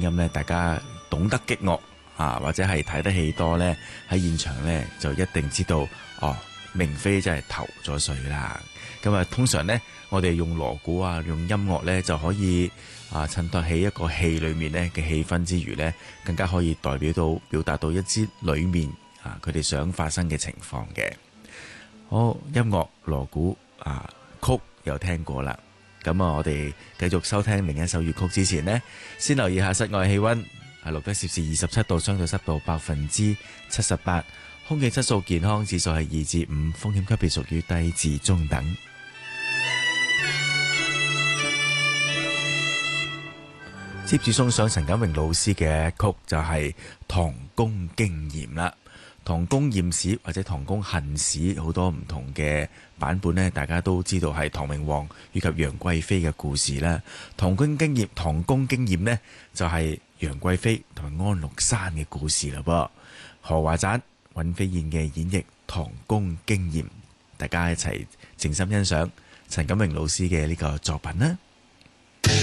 音呢，大家懂得擊樂或者係睇得戲多呢，喺現場呢就一定知道哦，明飛真係投咗水啦。咁啊，通常呢，我哋用鑼鼓用音樂呢，就可以襯托起一個戲裏面呢嘅氣氛之餘呢，更加可以表達到一支裏面佢哋想發生嘅情況嘅。好，音樂鑼鼓曲又聽過啦。咁我哋繼續收聽另一首粵曲之前呢，先留意下室外氣溫，錄得攝氏27度，相對濕度78%，空氣質素健康指數係2至5，風險級別屬於低至中等。接住送上陳錦榮老師嘅曲就係《唐宮經驗》啦。唐宮驗史或者唐宮恨史好多唔同嘅版本呢，大家都知道係唐明皇以及楊貴妃嘅故事啦。唐宮經驗呢，就係楊貴妃同埋安祿山嘅故事啦噃。何華贊、尹飛燕嘅演繹《唐宮經驗》，大家一齊靜心欣賞陳錦榮老師嘅呢個作品啦。